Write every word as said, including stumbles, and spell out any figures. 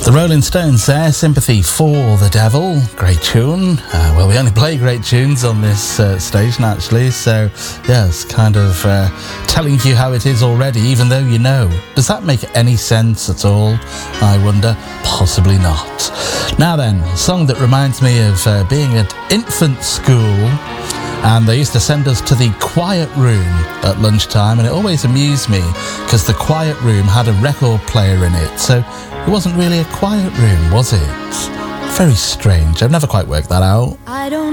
The Rolling Stones there, Sympathy for the Devil, great tune. Uh, well, we only play great tunes on this uh, station actually, so yes, kind of uh, telling you how it is already, even though you know. Does that make any sense at all, I wonder? Possibly not. Now then, a song that reminds me of uh, being at infant school, and they used to send us to the quiet room at lunchtime, and it always amused me because the quiet room had a record player in it, so it wasn't really a quiet room, was it? Very strange. I've never quite worked that out. I don't